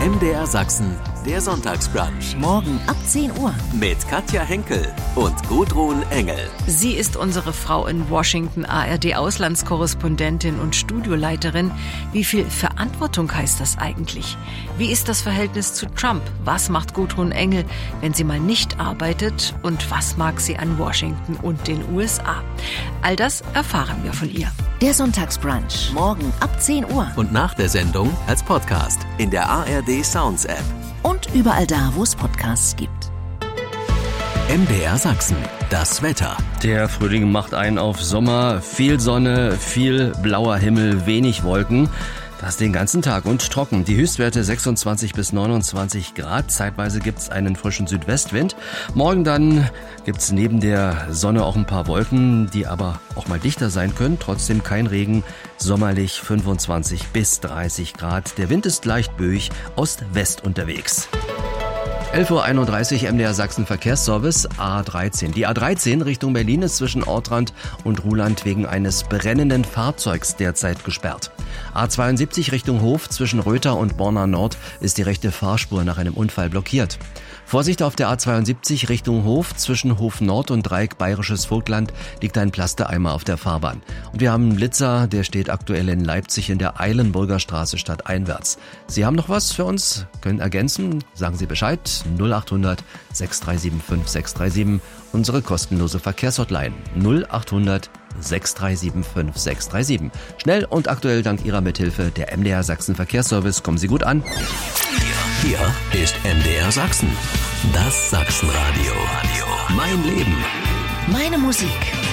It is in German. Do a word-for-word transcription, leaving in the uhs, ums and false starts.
M D R Sachsen, der Sonntagsbrunch. Morgen ab zehn Uhr. Mit Katja Henkel und Gudrun Engel. Sie ist unsere Frau in Washington, A R D-Auslandskorrespondentin und Studioleiterin. Wie viel Verantwortung heißt das eigentlich? Wie ist das Verhältnis zu Trump? Was macht Gudrun Engel, wenn sie mal nicht arbeitet? Und was mag sie an Washington und den U S A? All das erfahren wir von ihr. Der Sonntagsbrunch. Morgen ab zehn Uhr. Und nach der Sendung als Podcast in der A R D Sounds App. Und überall da, wo es Podcasts gibt. M D R Sachsen, das Wetter. Der Frühling macht einen auf Sommer. Viel Sonne, viel blauer Himmel, wenig Wolken. Das den ganzen Tag und trocken. Die Höchstwerte sechsundzwanzig bis neunundzwanzig Grad. Zeitweise gibt's einen frischen Südwestwind. Morgen dann gibt's neben der Sonne auch ein paar Wolken, die aber auch mal dichter sein können. Trotzdem kein Regen. Sommerlich fünfundzwanzig bis dreißig Grad. Der Wind ist leicht böig Ost-West unterwegs. elf Uhr einunddreißig, M D R Sachsen Verkehrsservice, A dreizehn. Die A dreizehn Richtung Berlin ist zwischen Ortrand und Ruhland wegen eines brennenden Fahrzeugs derzeit gesperrt. A zweiundsiebzig Richtung Hof zwischen Röther und Borna Nord ist die rechte Fahrspur nach einem Unfall blockiert. Vorsicht auf der A zweiundsiebzig Richtung Hof zwischen Hof Nord und Dreieck Bayerisches Vogtland liegt ein Plastereimer auf der Fahrbahn. Und wir haben einen Blitzer, der steht aktuell in Leipzig in der Eilenburger Straße stadteinwärts. Sie haben noch was für uns? Können ergänzen? Sagen Sie Bescheid. null achthundert sechs drei sieben fünf sechs drei sieben, unsere kostenlose Verkehrshotline. null achthundert sechs drei sieben fünf sechs drei sieben. Schnell und aktuell dank Ihrer Mithilfe der M D R Sachsen Verkehrsservice. Kommen Sie gut an. Hier ist M D R Sachsen, das Sachsenradio. Mein Leben. Meine Musik.